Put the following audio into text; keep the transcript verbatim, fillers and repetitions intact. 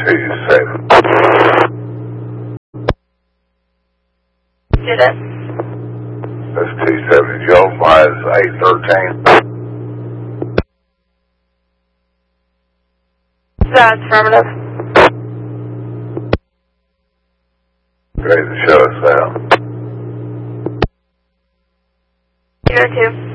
seven. Did it? That's T seven. Joe flies eight thirteen. That's affirmative. Ready to show us out. Zero two.